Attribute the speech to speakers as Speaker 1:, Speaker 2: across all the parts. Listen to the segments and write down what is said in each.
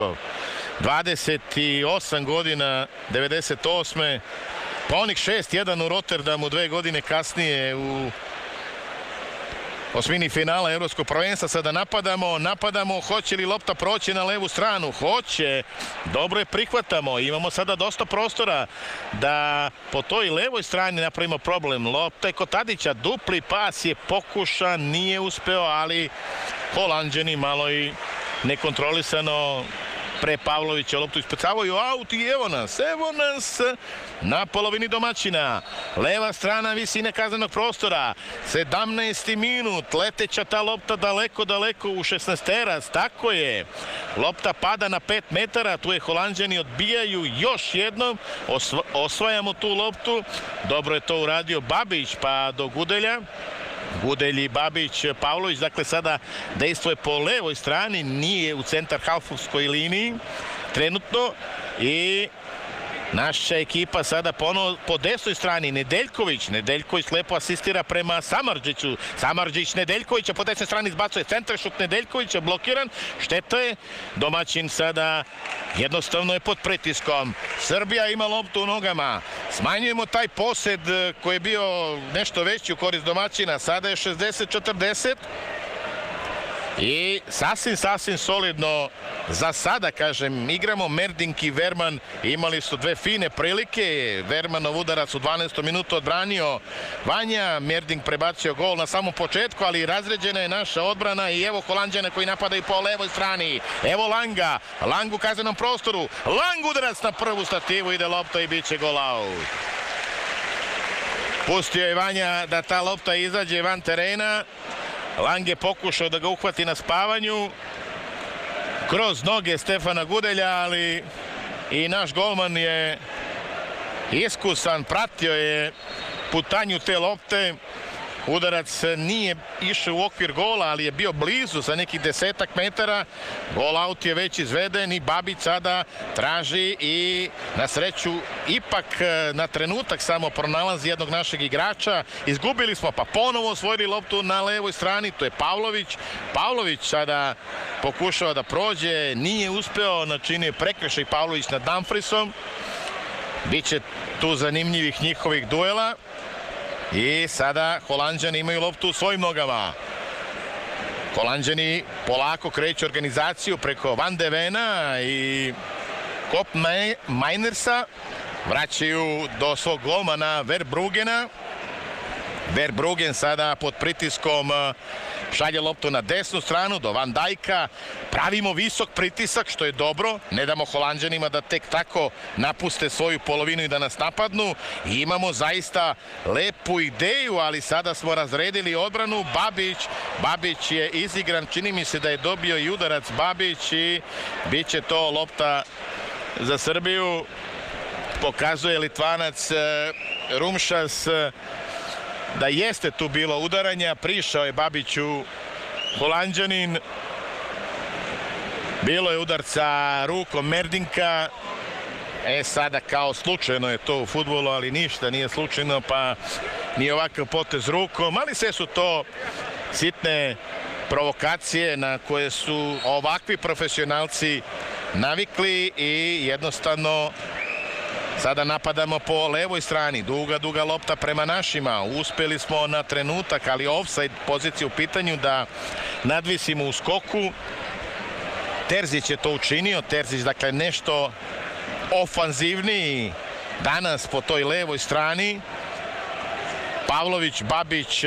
Speaker 1: 28 godina, 98. Pa onih 6-1 u Rotterdamu 2 godine kasnije u osmini finala Evropskog prvenstva. Sada napadamo, hoće li lopta proći na levu stranu? Hoće, dobro je, prihvatamo, imamo sada dosta prostora da po toj levoj strani napravimo problem. Lopta je kod Tadića, dupli pas je pokušan, nije uspeo, ali Holanđani malo i nekontrolisano pre Pavlovića loptu ispucavaju aut i evo nas na polovini domaćina. Leva strana visine kaznenog prostora, 17. minut, leteća ta lopta daleko u 16-terac, tako je. Lopta pada na 5 metara, tu je Holanđani odbijaju još jednom, osvajamo tu loptu, dobro je to uradio Babić pa do Gudelja. Gudelj i Babić, Pavlović, dakle sada dejstvo je po levoj strani, nije u centar halfovskoj liniji trenutno i naša ekipa sada ponovo po desnoj strani. Nedeljković lepo asistira prema Samardžiću. Samardžić Nedeljkovića po desnoj strani izbacuje centar, šut Nedeljkovića blokiran. Šteta je, domaćin sada jednostavno je pod pritiskom. Srbija ima loptu u nogama. Smanjujemo taj posed koji je bio nešto veći u korist domaćina. Sada je 60-40. I sasvim solidno za sada, kažem, igramo. Merdink i Verman imali su dve fine prilike. Vermanov udarac u 12. minutu odbranio Vanja, Merdink prebacio gol na samom početku, ali razređena je naša odbrana i evo Holanđana koji napadaju po levoj strani. Evo Lang u kaznenom prostoru, Lang udarac na prvu stativu, ide lopta i bit će gol out. Pustio je Vanja da ta lopta izađe van terena. Lang je pokušao da ga uhvati na spavanju kroz noge Stefana Gudelja, ali i naš golman je iskusan, pratio je putanju te lopte. Udarac nije išao u okvir gola, ali je bio blizu za nekih 10 metara. Gol out je već izveden i Babić sada traži i na sreću ipak na trenutak samo pronalazi jednog našeg igrača. Izgubili smo pa ponovo osvojili loptu na levoj strani, to je Pavlović. Pavlović sada pokušava da prođe, nije uspeo, načinio prekršaj Pavlović nad Dumfriesom. Biće tu zanimljivih njihovih duela. I sada Holanđani imaju loptu u svojim nogama. Holanđani polako kreću organizaciju preko Van de Vena i Kop Meinersa. Vraćaju do svog golmana Verbrugena. Verbruggen sada pod pritiskom šalje loptu na desnu stranu do Van Dijka. Pravimo visok pritisak, što je dobro. Ne damo Holanđanima da tek tako napuste svoju polovinu i da nas napadnu. I imamo zaista lepu ideju, ali sada smo razredili odbranu. Babić je izigran, čini mi se da je dobio i udarac Babić i bit će to lopta za Srbiju. Pokazuje Litvanac Rumšas da jeste tu bilo udaranja, prišao je Babiću Holanđanin. Bilo je udarca rukom Merdinka. Sada kao slučajno je to u fudbalu, ali ništa nije slučajno, pa ni ovakav potez rukom, ali sve su to sitne provokacije na koje su ovakvi profesionalci navikli i jednostavno sada napadamo po levoj strani. Duga lopta prema našima. Uspeli smo na trenutak, ali ofsajd pozicija u pitanju, da nadvisimo u skoku. Terzić je to učinio. Terzić, dakle, nešto ofanzivniji danas po toj levoj strani. Pavlović, Babić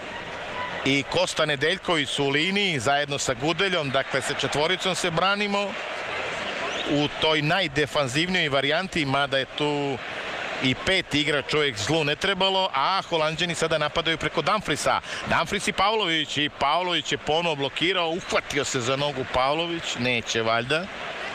Speaker 1: i Kosta Nedeljković su u liniji zajedno sa Gudeljom. Dakle, sa četvoricom se branimo u toj najdefanzivnijoj varijanti, mada je tu i 5 igra, čovjek zlu ne trebalo, a Holanđani sada napadaju preko Dumfriesa. Dumfries i Pavlović je ponovo blokirao, uhvatio se za nogu Pavlović, neće valjda.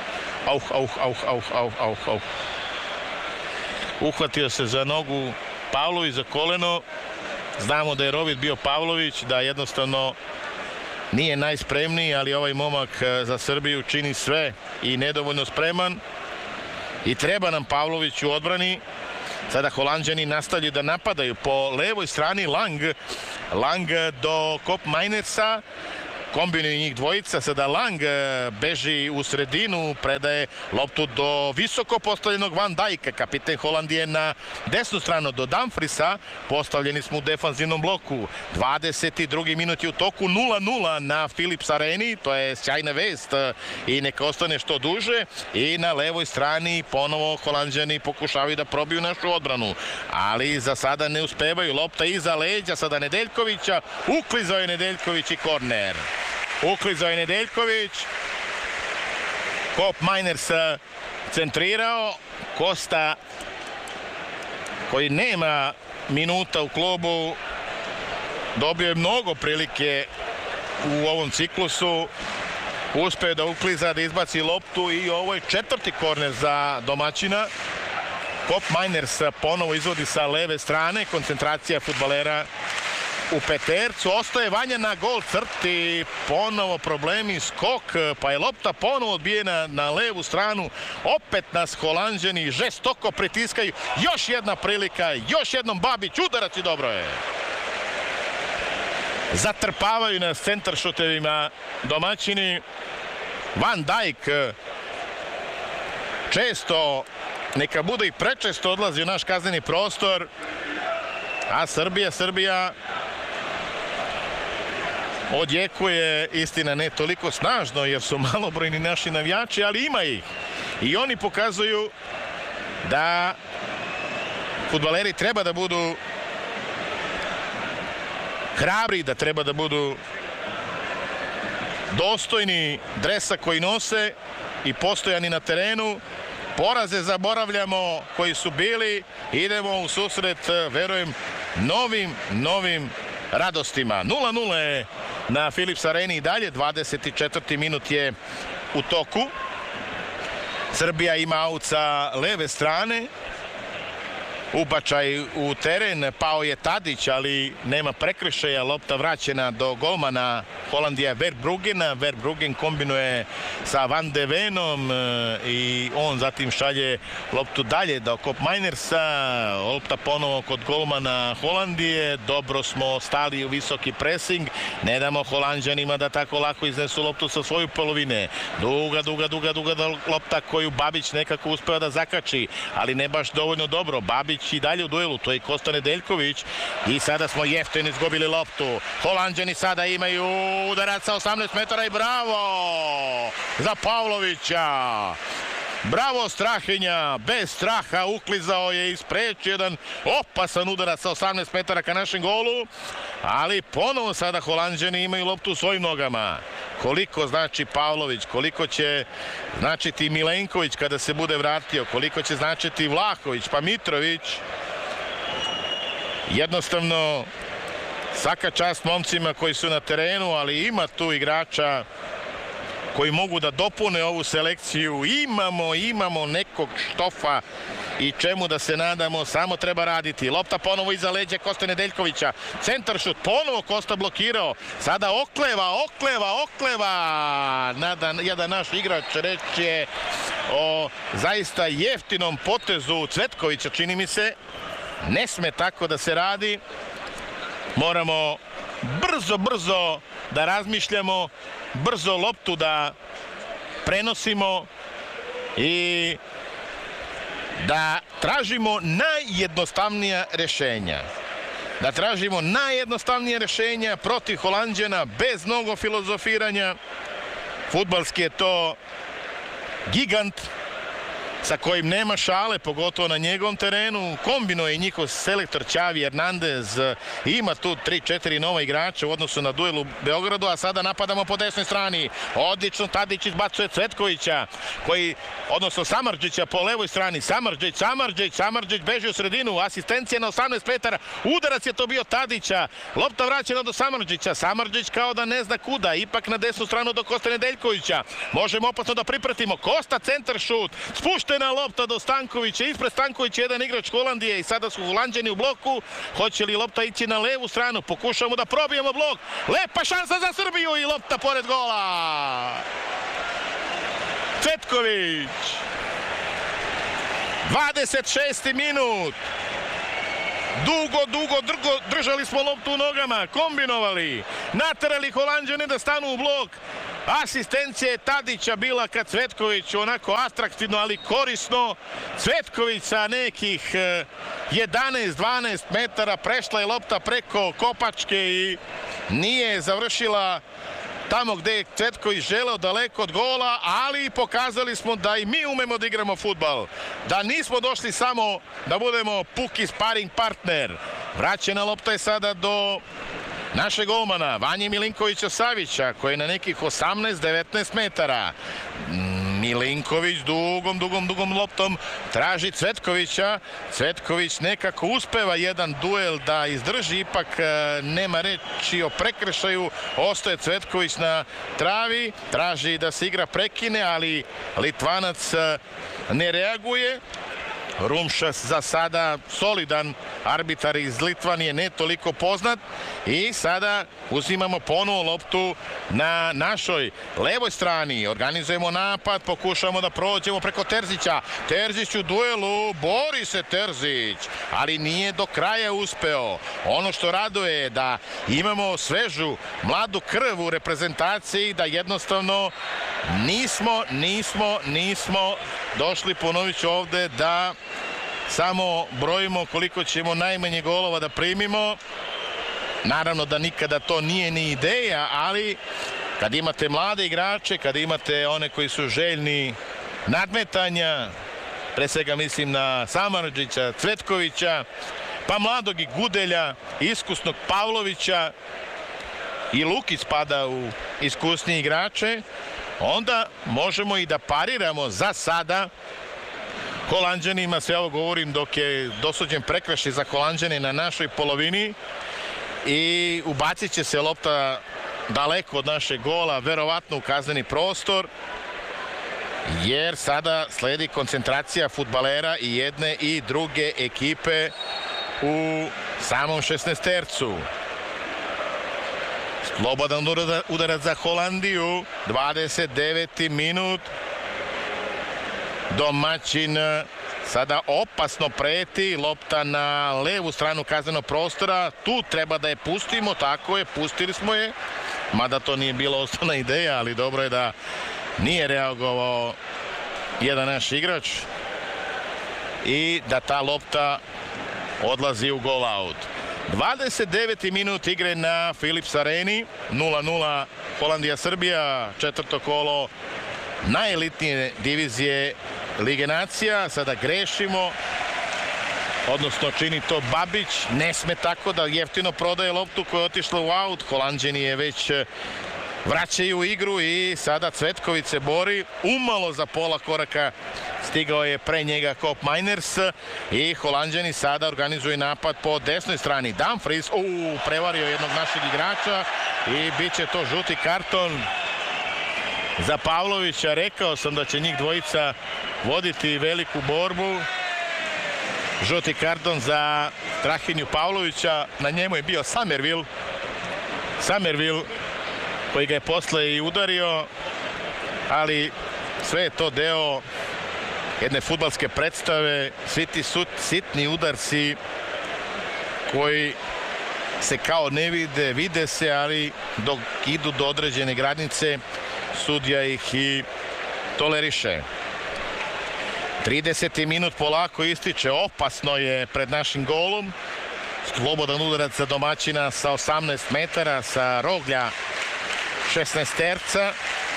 Speaker 1: Uhvatio se za nogu Pavlović, za koleno. Znamo da je rovit bio Pavlović, da jednostavno nije najspremniji, ali ovaj momak za Srbiju čini sve i nedovoljno spreman. I treba nam Pavlović u odbrani. Sada Holanđani nastavljaju da napadaju po levoj strani. Lang do Kop Meinersa. kombinuju njih dvojica. Sada Lang beži u sredinu, predaje loptu do visoko postavljenog Van Dijka, kapiten Holandije na desnu stranu do Dumfriesa. Postavljeni smo u defanzivnom bloku. 22. minut je u toku, 0-0 na Philips Areni, to je sjajna vest i neka ostane što duže. I na levoj strani ponovo Holanđani pokušavaju da probiju našu odbranu, ali za sada ne uspevaju. Lopta iza leđa sada Nedeljkovića, uklizao je Nedeljković i korner. Uklizao je Nedeljković, Koop Meiners centrirao, Kosta koji nema minuta u klubu dobio je mnogo prilike u ovom ciklusu, uspeo da ukliza, da izbaci loptu i ovo je 4. korner za domaćina. Koop Meiners ponovo izvodi sa leve strane, koncentracija fudbalera u petercu, ostaje Vanja na gol crti, ponovo problemi, skok, pa je lopta ponovo odbijena na levu stranu, opet nas Holanđani žestoko pritiskaju, još jedna prilika, još jednom Babić, udarac i dobro je. Zatrpavaju nas centaršutevima domaćini. Van Dijk često, neka bude i prečesto, odlazi u naš kazneni prostor, a Srbija odjekuje, istina ne toliko snažno jer su malobrojni naši navijači, ali ima ih. I oni pokazuju da fudbaleri treba da budu hrabri, da treba da budu dostojni dresa koji nose i postojani na terenu. Poraze zaboravljamo koji su bili, idemo u susret, verujem, novim radostima. 0-0 je na Philips Areni i dalje, 24. minut je u toku. Srbija ima aut sa leve strane. Ubačaj u teren, pao je Tadić, ali nema prekršaja, lopta vraćena do golmana Holandija Verbrugena. Verbruggen kombinuje sa Van de Venom i on zatim šalje loptu dalje do Koop Meinersa. Lopta ponovo kod golmana Holandije, dobro smo stali u visoki presing, ne damo Holanđanima da tako lako iznesu loptu sa svoju polovine. Duga lopta koju Babić nekako uspeva da zakači, ali ne baš dovoljno dobro. Babić i dalje u duelu, to je Kosta Nedeljković i sada smo jeftino izgubili loptu. Holanđani sada imaju udarac sa 18 metara i bravo za Pavlovića. Bravo Strahinja, bez straha uklizao je i sprečio jedan opasan udarac sa 18 metara ka našem golu, ali ponovo sada Holanđani imaju loptu u svojim nogama. Koliko znači Pavlović, koliko će značiti Milenković kada se bude vratio, koliko će značiti Vlahović, pa Mitrović. Jednostavno, svaka čast momcima koji su na terenu, ali ima tu igrača koji mogu da dopune ovu selekciju. Imamo nekog štofa i čemu da se nadamo, samo treba raditi. Lopta ponovo iza leđa Koste Nedeljkovića, centaršut, ponovo Kosta blokirao, sada okleva. Jedan naš igrač, reč je o zaista jeftinom potezu Cvetkovića, čini mi se. Ne sme tako da se radi, moramo brzo da razmišljamo, brzo loptu da prenosimo i da tražimo najjednostavnija rešenja. Da tražimo najjednostavnija rešenja protiv Holanđana bez mnogo filozofiranja. Fudbalski je to gigant sa kojim nema šale, pogotovo na njegovom terenu. Kombinuje i njihov selektor Xavi Hernandez. Ima tu 3-4 nova igrača u odnosu na duel u Beogradu, a sada napadamo po desnoj strani. Odlično Tadić izbacuje Cvetkovića, odnosno Samardžića po levoj strani. Samardžić beži u sredinu, asistencija na 18 metara, udarac je to bio Tadića, lopta vraćena do Samardžića. Samardžić kao da ne zna kuda, ipak na desnu stranu do Koste Nedeljkovića. Možemo opasno da pripratimo. Kosta centar šut, spuštena lopta do Stankovića, ispred Stankovića jedan igrač Holandije i sada su Holanđani u bloku. Hoće li lopta ići na levu stranu? Pokušamo da probijemo blok. Lepa šansa za Srbiju i lopta pored gola. Cvetković. 26. minut. dugo držali smo loptu u nogama, kombinovali, naterali Holanđane da stanu u blok. Asistencija je Tadića bila kad Cvetković onako atraktivno, ali korisno. Cvetković sa nekih 11-12 metara prešla je lopta preko kopačke i nije završila tamo gde je Cvetković želeo, daleko od gola, ali pokazali smo da i mi umemo da igramo fudbal, da nismo došli samo da budemo puki sparing partner. Vraćena lopta je sada do našeg golmana Vanje Milinkovića Savića, koji je na nekih 18-19 metara. Milinković dugom loptom traži Cvetkovića. Cvetković nekako uspeva jedan duel da izdrži, ipak nema reči o prekršaju. Ostaje Cvetković na travi, traži da se igra prekine, ali Litvanac ne reaguje. Rumšas za sada solidan arbitar iz Litvanije, ne toliko poznat, i sada uzimamo ponovo loptu na našoj levoj strani, organizujemo napad, pokušamo da prođemo preko Terzića. Terzić u duelu, bori se Terzić, ali nije do kraja uspeo. Ono što raduje je da imamo svežu mladu krv u reprezentaciji, da jednostavno nismo došli, ponovit ću ovde, da samo brojimo koliko ćemo najmanje golova da primimo. Naravno da nikada to nije ni ideja, ali kad imate mlade igrače, kad imate one koji su željni nadmetanja, pre svega mislim na Samardžića, Cvetkovića, pa mladog i Gudelja, iskusnog Pavlovića, i Lukić spada u iskusnije igrače, onda možemo i da pariramo za sada Holanđanima. Sve ovo govorim dok je dosuđen prekršaj za Holanđane na našoj polovini i ubacit će se lopta daleko od našeg gola, verovatno u kazneni prostor, jer sada sledi koncentracija fudbalera i jedne i druge ekipe u samom 16-tercu. Slobodan udarac za Holandiju, 29. minut. Domaćin sada opasno preti, lopta na levu stranu kaznenog prostora, tu treba da je pustimo, tako je, pustili smo je, mada to nije bila osnovna ideja, ali dobro je da nije reagovao jedan naš igrač i da ta lopta odlazi u gol out. 29. minut igre na Philips Areni, 0-0 Holandija-Srbija, četvrto kolo najelitnije divizije Lige nacija. Sada grešimo, odnosno čini to Babić, ne sme tako da jeftino prodaje loptu koja je otišla u aut. Holanđani je već vraćaju igru i sada Cvetković se bori, umalo za pola koraka stigao je pre njega Koop Meiners i Holanđani sada organizuju napad po desnoj strani. Dumfries prevario jednog našeg igrača i bit će to žuti karton za Pavlovića. Rekao sam da će njih dvojica voditi veliku borbu. Žuti karton za Strahinju Pavlovića, na njemu je bio Somerville koji ga je posle i udario, ali sve je to deo jedne fudbalske predstave, svi ti sitni udarci koji se kao ne vide se, ali dok idu do određene granice sudija ih i toleriše. 30. minut polako ističe, opasno je pred našim golom. Slobodan udarac za domaćina sa 18 metara sa roglja 16-terca.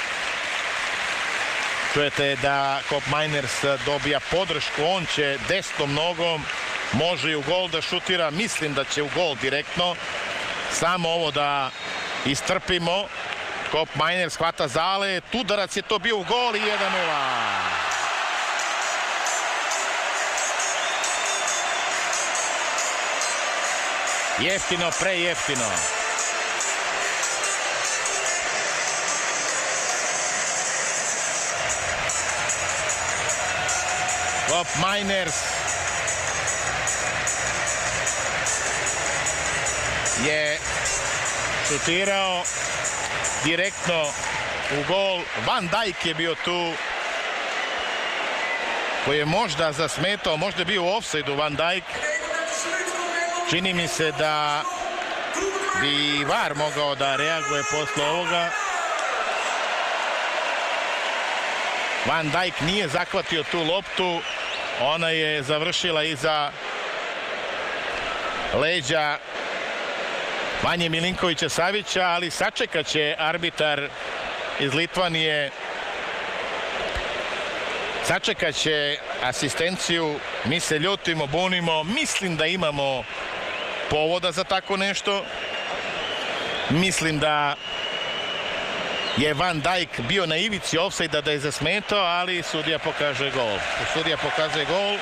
Speaker 1: Čujete da Koop Meiners dobija podršku, on će desnom nogom, može i u gol da šutira, mislim da će u gol direktno. Samo ovo da istrpimo. Koop Meiners hvata zalet, udarac je to bio u gol i 1-0. Jeftino, prejeftino. Koop Meiners je šutirao direktno u gol. Van Dijk je bio tu, koji je možda zasmetao, možda je bio u ofsajdu Van Dijk. čini mi se da bi VAR mogao da reaguje posle ovoga. Van Dijk nije zahvatio tu loptu, ona je završila iza leđa Vanje Milinkovića Savića, ali sačekat će arbitar iz Litvanije, sačekat će asistenciju. Mi se ljutimo, bunimo, mislim da imamo povoda za tako nešto. Mislim da je Van Dijk bio na ivici ofsajda, da je zasmetao, ali sudija pokaže gol. Sudija pokazuje gol.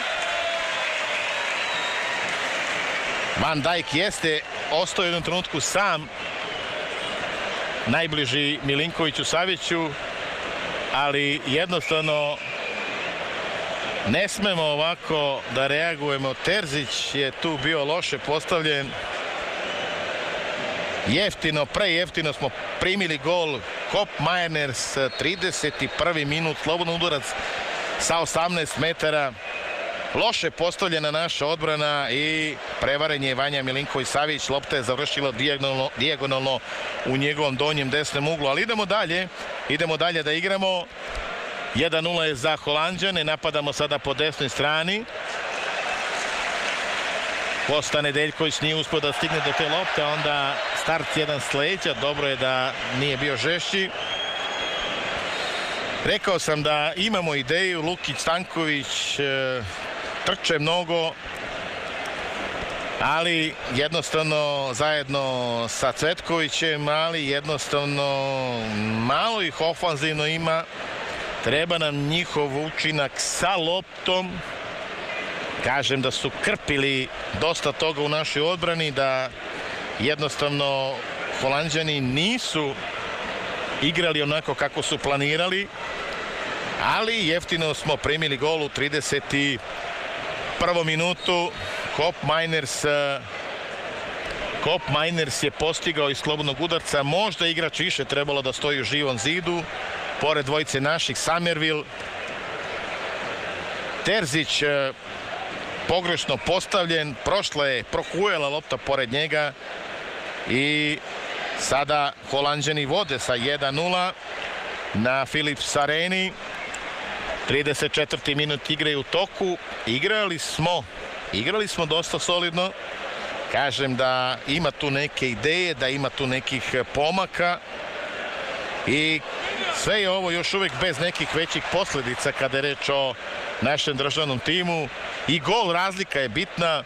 Speaker 1: Van Dijk jeste ostao u jednom trenutku sam, najbliži Milinkoviću Saviću, ali jednostavno ne smemo ovako da reagujemo. Terzić je tu bio loše postavljen. Jeftino, prejeftino smo primili gol. Kop Majners, 31. minut, slobodan udarac sa 18 metara. Loše postavljena naša odbrana i prevaren je Vanja Milinković Savić. Lopta je završila dijagonalno u njegovom donjem desnom uglu. Ali idemo dalje da igramo. 1-0 je za Holanđane. Napadamo sada po desnoj strani. Kosta Nedeljković nije uspio da stigne do te lopte, onda start jedan s leđa. Dobro je da nije bio žešći. Rekao sam da imamo ideju. Lukić, Stanković trče mnogo, ali jednostavno zajedno sa Cvetkovićem, ali jednostavno malo ih ofanzivno ima. Treba nam njihov učinak sa loptom. Kažem da su krpili dosta toga u našoj odbrani, da jednostavno Holanđani nisu igrali onako kako su planirali, ali jeftino smo primili gol u 31. minutu. Kop Majners je postigao iz slobodnog udarca. Možda igrač više trebalo da stoji u živom zidu, pored dvojice naših. Samervil, Terzić pogrešno postavljen, prošla je, prohujela lopta pored njega i sada Holanđani vode sa 1-0 na Philips Areni. 34. minut igre u toku. Igrali smo dosta solidno. Kažem da ima tu neke ideje, da ima tu nekih pomaka i sve je ovo još uvijek bez nekih većih posljedica kada je reč o našem državnom timu. I gol razlika je bitna.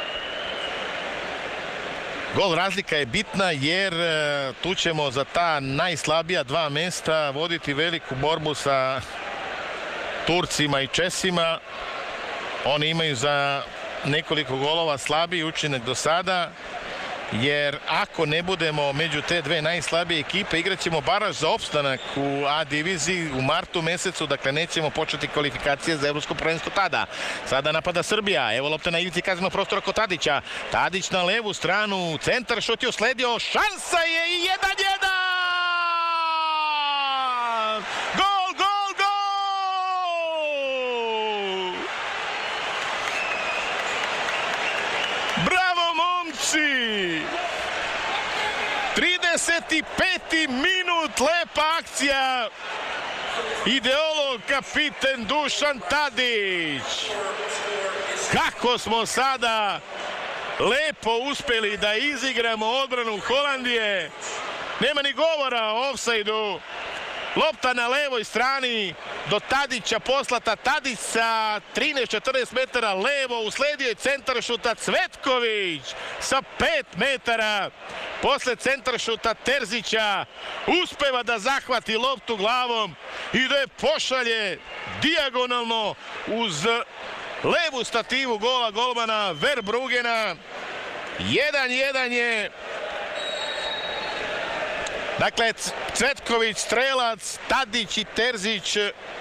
Speaker 1: Gol razlika je bitna jer tu ćemo za ta najslabija dva mesta voditi veliku borbu sa Turcima i Česima. Oni imaju za nekoliko golova slabiji učinak do sada, jer ako ne budemo među te dve najslabije ekipe, igraćemo baraž za opstanak u A diviziji u martu mesecu, dakle nećemo početi kvalifikacije za evropsko prvenstvo tada. Sada napada Srbija, evo lopta na ivici kaznenog prostora kod Tadića. Tadić na levu stranu, centar, šut je usledio, šansa je i 1-1! Gol, gol, gol! Bravo, momci! 35. minut, lepa akcija. Ideolog, kapiten Dušan Tadić. Kako smo sada lepo uspeli da izigramo odbranu Holandije. Nema ni govora o ofsajdu. Lopta na levoj strani do Tadića poslata. Tadić sa 13-14 metara levo, usledio je centar šuta Cvetković sa 5 metara. Posle centar šuta Terzića uspeva da zahvati loptu glavom i da je pošalje dijagonalno uz levu stativu gola golmana Verbrugena. 1-1 je. Dakle, Cvetković, strelac, Tadić i Terzić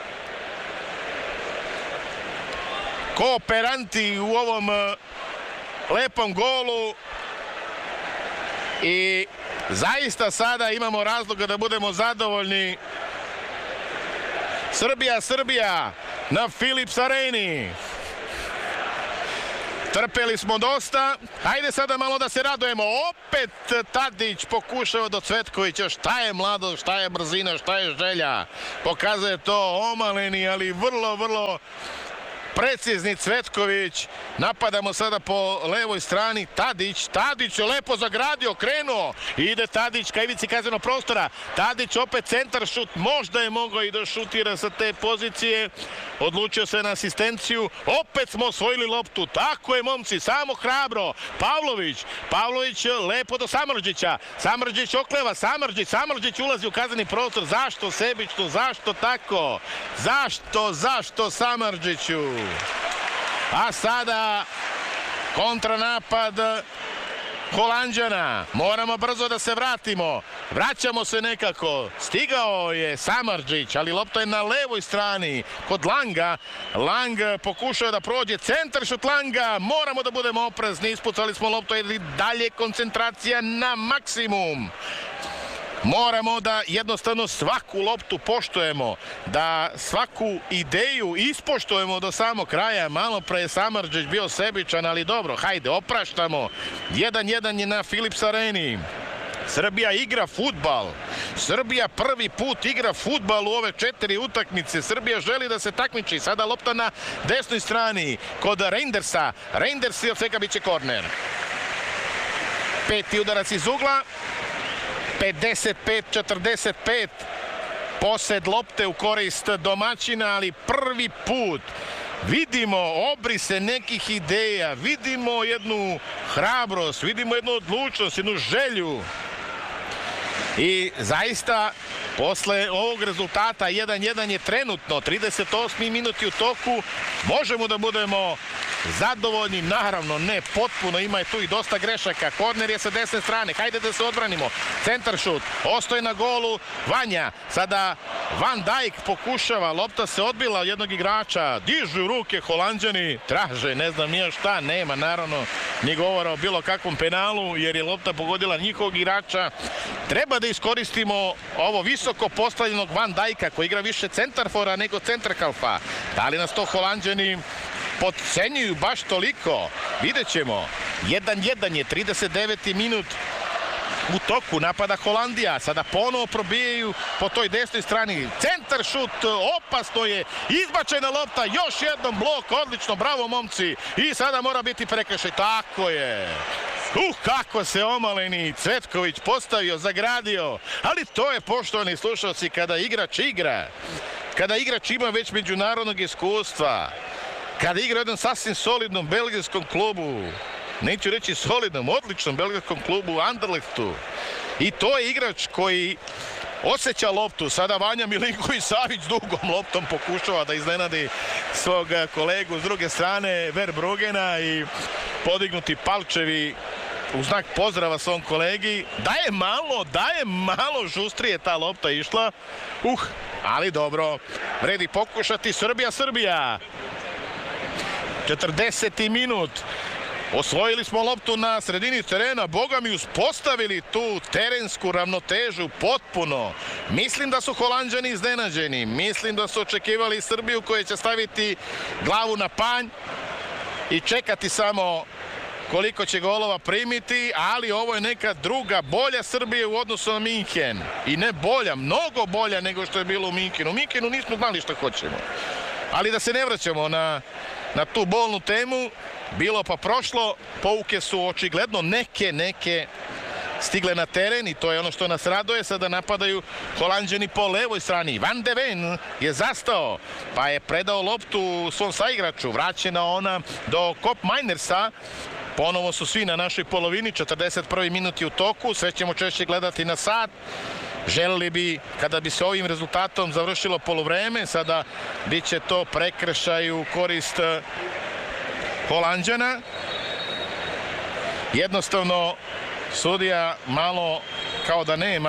Speaker 1: kooperanti u ovom lepom golu i zaista sada imamo razloga da budemo zadovoljni. Srbija na Philips Areni. Trpeli smo dosta, hajde sada malo da se radujemo. Opet Tadić pokušava do Cvetkovića. Šta je mladost, šta je brzina, šta je želja. Pokazuje to omaleni, ali vrlo precizni Cvetković. Napadamo sada po levoj strani. Tadić je lepo zagradio, krenuo. Ide Tadić ka ivici kaznenog prostora. Tadić opet centar šut. Možda je mogao i da šutira sa te pozicije. Odlučio se na asistenciju. Opet smo osvojili loptu. Tako je, momci, samo hrabro. Pavlović lepo do Samardžića. Samardžić okleva. Samardžić ulazi u kazneni prostor. Zašto sebično? Zašto tako? Zašto Samardžiću? A sada kontranapad Holanđana. Moramo brzo da se vratimo. Vraćamo se nekako. Stigao je Samardžić, ali lopta je na levoj strani kod Langa. Lang pokušao da prođe centar šut Langa. Moramo da budemo oprezni. Ispucali smo loptu i dalje koncentracija na maksimum. Moramo da jednostavno svaku loptu poštujemo, da svaku ideju ispoštujemo do samog kraja. Malo pre je Samardžić bio sebičan, ali dobro, hajde, opraštamo. 1-1 je na Philips Areni. Srbija igra fudbal. Srbija prvi put igra fudbal u ove 4 utakmice. Srbija želi da se takmiči. Sada lopta na desnoj strani kod Reindersa. Reinders i od svega biće korner. 5. udarac iz ugla. 55-45 posed lopte u korist domaćina, ali prvi put vidimo obrise nekih ideja, vidimo jednu hrabrost, vidimo jednu odlučnost, jednu želju. I zaista posle ovog rezultata 1-1 je trenutno, 38. minut u toku, možemo da budemo zadovoljni, naravno ne potpuno, ima je tu i dosta grešaka. Korner je sa desne strane, hajde da se odbranimo. Centar šut, ostaje na golu Vanja, sada Van Dijk pokušava, lopta se odbila od jednog igrača, dižu ruke Holanđani, traže, ne znam nije šta, nema naravno ni govora o bilo kakvom penalu, jer je lopta pogodila njihovog igrača. Treba da iskoristimo ovo visoko postavljenog Van Dijka koji igra više centarfora nego centarhalfa. Da li nas to Holanđani podcenjuju baš toliko? Vidjet ćemo. 1-1 je, 39. minut u toku, napada Holandija. Sada ponovo probijaju po toj desnoj strani. Centar šut, opasno je, izbačena lopta, još jednom blok, odlično, bravo momci. I sada mora biti prekršaj, tako je. Kako se omaleni Cvetković postavio, zagradio. Ali to je, poštovani slušalci, kada igrač igra. Kada igrač ima već međunarodnog iskustva. Kada igra u jednom sasvim solidnom belgijskom klubu. Neću reći solidnom, odličnom belgijskom klubu, Anderlechtu. I to je igrač koji osjeća loptu. Sada Vanja Milinković-Savić dugom loptom pokušava da iznenadi svog kolegu s druge strane Verbrugena i podignuti palčevi u znak pozdrava svom kolegi. Da je malo žustrije ta lopta išla. Ali dobro, vredi pokušati. Srbija. 40. minut. Osvojili smo loptu na sredini terena, boga mi uspostavili tu terensku ravnotežu potpuno. Mislim da su Holanđani iznenađeni, mislim da su očekivali Srbiju koja će staviti glavu na panj i čekati samo koliko će golova primiti, ali ovo je neka druga, bolja Srbija u odnosu na Minhen. I ne bolja, mnogo bolja nego što je bilo u Minhenu. U Minhenu nismo znali što hoćemo. Ali da se ne vraćamo na tu bolnu temu, bilo pa prošlo, pouke su očigledno neke stigle na teren i to je ono što nas raduje. Sada napadaju Holanđani po levoj strani. Van de Ven je zastao, pa je predao loptu svom saigraču. Vraćena ona do Koopmeinersa. Ponovo su svi na našoj polovini, 41. minut je u toku, sve ćemo češće gledati na sat. Želeli bi, kada bi se ovim rezultatom završilo poluvreme, sada bit će to prekršaj u korist Holanđana. Jednostavno, sudija malo kao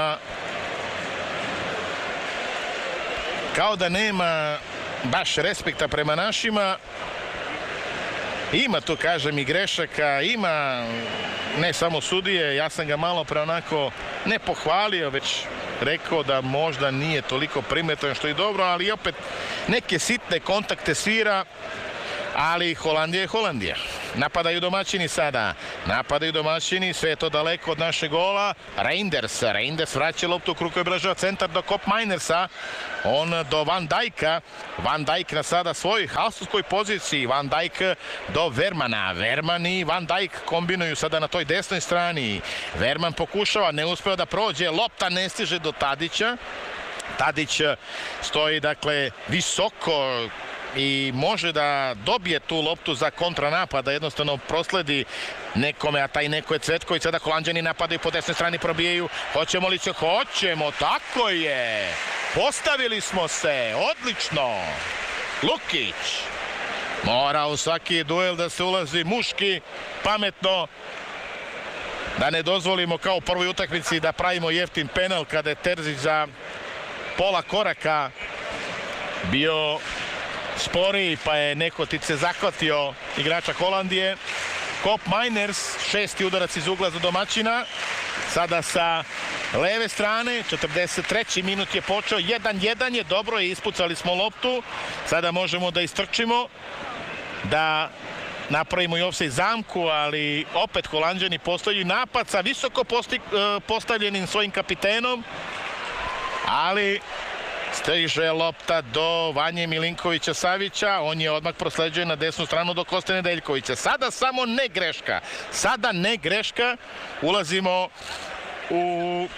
Speaker 1: da nema baš respekta prema našima. Ima tu, kažem, i grešaka, ima ne samo sudije, ja sam ga malo pre onako ne pohvalio, već rekao da možda nije toliko primetan, što je dobro, ali opet neke sitne kontakte svira, ali Holandija je Holandija. Napadaju domaćini sada. Napadaju domaćini, sve je to daleko od našeg gola. Reinders vraća loptu u krug koji obražava centar do Koopmeinersa. On do Van Dijka. Van Dijk na sada svojoj halsterskoj poziciji. Van Dijk do Vermana. Verman i Van Dijk kombinuju sada na toj desnoj strani. Verman pokušava, ne uspeo da prođe. Lopta ne stiže do Tadića. Tadić stoji dakle visoko i može da dobije tu loptu za kontranapad, da jednostavno prosledi nekome, a taj neko je Cvetković. Sada Holanđani napadaju po desnoj strani, probijaju. Hoćemo li se? Hoćemo, tako je. Postavili smo se, odlično. Lukić. Mora u svaki duel da se ulazi muški, pametno. Da ne dozvolimo kao u prvoj utakmici da pravimo jeftin penal kada je Terzić za pola koraka bio sporiji, pa je nekotice zahvatio igrača Holandije. Koopmeiners, 6. udarac iz ugla za domaćina. Sada sa leve strane, 43. minut je počeo, 1-1 je, dobro je, ispucali smo loptu. Sada možemo da istrčimo, da napravimo i offside zamku, ali opet Holanđani postavljaju napad sa visoko postavljenim svojim kapitenom, ali stiže lopta do Vanje Milinkovića Savića, on je odmah prosleđuje na desnu stranu do Koste Nedeljkovića. Sada samo ne greška, sada ne greška, ulazimo u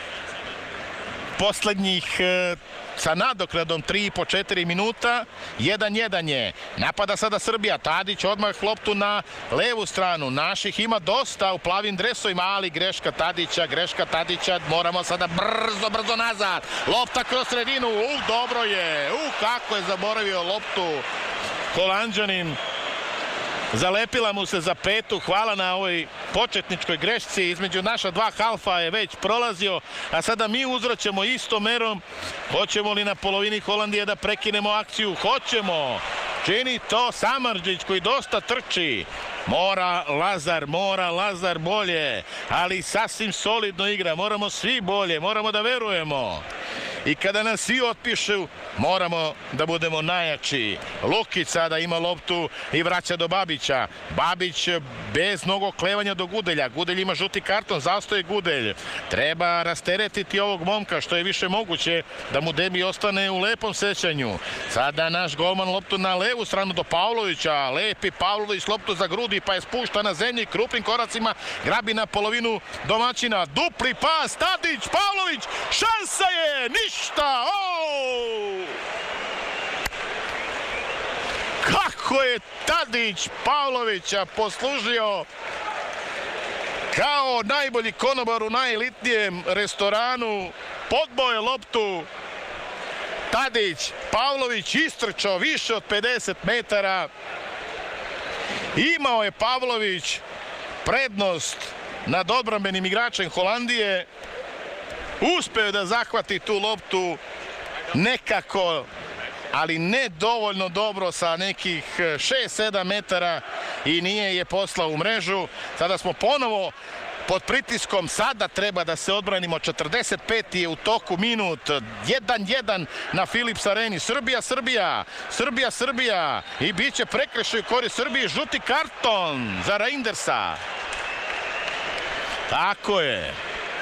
Speaker 1: poslednjih sa nadoknadom 3,5-4 minuta, 1-1 je. Napada sada Srbija, Tadić odmah loptu na levu stranu, naših ima dosta u plavim dresovima, ali greška Tadića, moramo sada brzo nazad, lopta kroz sredinu, dobro je, kako je zaboravio loptu Holanđanin. Zalepila mu se za petu, hvala na ovoj početničkoj grešci, između naša dva halfa je već prolazio, a sada mi uzvraćamo istom merom. Hoćemo li na polovini Holandije da prekinemo akciju? Hoćemo, čini to Samardžić koji dosta trči. Mora Lazar bolje, ali sasvim solidno igra, moramo svi bolje, moramo da verujemo. I kada nas svi otpišu, moramo da budemo najjači. Lukić sada ima loptu i vraća do Babića. Babić bez mnogo klevanja do Gudelja. Gudelj ima žuti karton, zastoje Gudelj. Treba rasteretiti ovog momka što je više moguće, da mu debi ostane u lepom sećanju. Sada naš golman loptu na levu stranu do Pavlovića. Lepi Pavlović loptu za grudi, pa je spušta na zemlji, krupnim koracima grabi na polovinu domaćina. Dupli pas, Tadić, Pavlović, šansa je, ništa! Kako je Tadić Pavlovića poslužio kao najbolji konobar u najelitnijem restoranu. Podbao je loptu, Tadić Pavlović istrčao više od 50 metara. Imao je Pavlović prednost nad odbrambenim igračem Holandije. Uspeo da zahvati tu loptu nekako, ali ne dovoljno dobro, sa nekih 6-7 metara i nije je poslao u mrežu. Sada smo ponovo pod pritiskom, sada treba da se odbranimo. 45. je u toku minut, 1-1 na Philips Areni. Srbija i bit će prekršaj u korist Srbije, žuti karton za Reindersa. Tako je.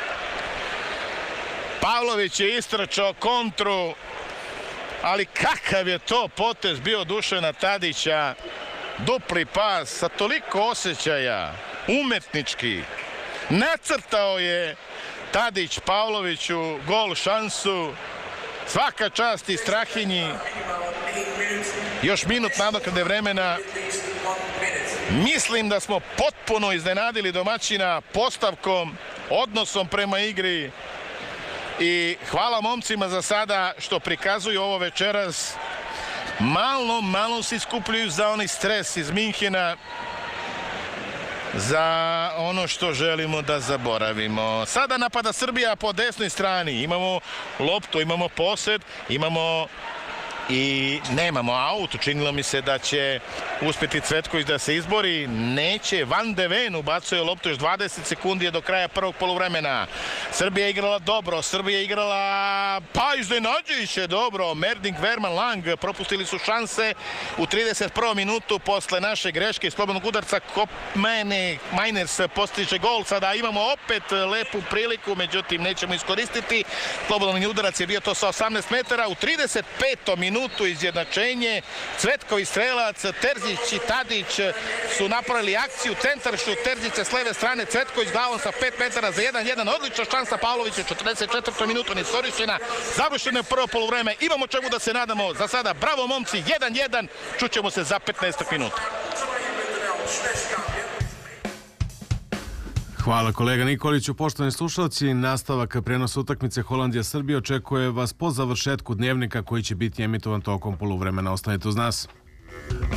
Speaker 1: Pavlović je istračao kontru, ali kakav je to potez bio Dušana Tadića. Dupli pas sa toliko osjećaja, umetnički. Nacrtao je Tadić Pavloviću gol šansu. Svaka čast i Strahinji. Još minut nadoknade vremena. Mislim da smo potpuno iznenadili domaćina postavkom, odnosom prema igri. I hvala momcima za sada što prikazuju ovo večeras. Malo se iskupljaju za onaj stres iz Minhena, za ono što želimo da zaboravimo. Sada napada Srbija po desnoj strani. Imamo loptu, imamo posed, imamo i nemamo aut. Učinilo mi se da će uspjeti Cvetković da se izbori. Neće. Van de Ven ubacuje loptu, još 20 sekundi je do kraja prvog poluvremena. Srbija je igrala dobro, Srbija je igrala pa iznenađujuće dobro. Merding, Verman, Lang propustili su šanse u 31. minutu posle naše greške i slobodnog udarca. Majners postiže gol. Sada imamo opet lepu priliku, međutim nećemo iskoristiti. Slobodni udarac je bio to sa 18 metara. U 35. minutu izjednačenje. Cvetković strelac, Terzić i Tadić su napravili akciju. Centar šut Terzića s leve strane, Cvetković glavom sa 5 metara za 1-1. Odlična šansa Pavlovića, 44. minutu neiskorišćena. Završeno je prvo poluvreme. Imamo čemu da se nadamo. Za sada bravo momci, 1-1. Čućemo se za 15 minuta.
Speaker 2: Hvala kolega Nikoliću. Poštovani slušalci, nastavak prenosa utakmice Holandija-Srbija očekuje vas po završetku dnevnika koji će biti emitovan tokom poluvremena. Ostanite uz nas.